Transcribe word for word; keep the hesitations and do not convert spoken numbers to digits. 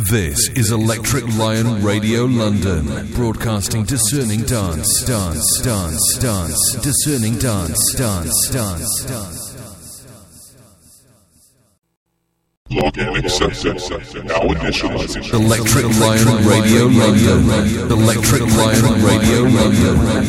This is Electric Lion Radio London, broadcasting discerning dance, dance, dance, dance, discerning dance, dance, dance, dance. Login accepted. Now initializing. Electric Lion Radio London. Electric Lion Radio London.